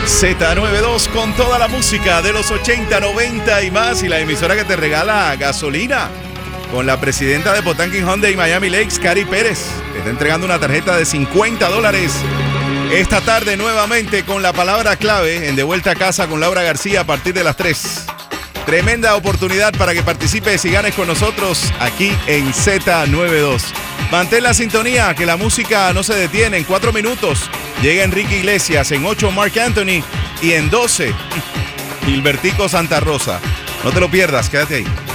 Z92 con toda la música de los 80, 90 y más, y la emisora que te regala gasolina, con la presidenta de Potanquín Hyundai Miami Lakes, Cari Pérez. Te está entregando una tarjeta de $50 esta tarde nuevamente con la palabra clave en De Vuelta a Casa con Laura García a partir de las 3. Tremenda oportunidad para que participes y ganes con nosotros aquí en Z92. Mantén la sintonía, que la música no se detiene. En 4 minutos llega Enrique Iglesias, en 8 Marc Anthony y en 12 Gilbertico Santa Rosa. No te lo pierdas, quédate ahí.